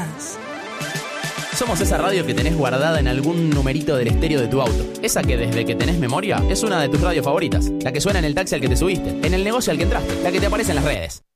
más. Somos esa radio que tenés guardada en algún numerito del estéreo de tu auto. Esa que desde que tenés memoria es una de tus radios favoritas. La que suena en el taxi al que te subiste, en el negocio al que entraste, la que te aparece en las redes.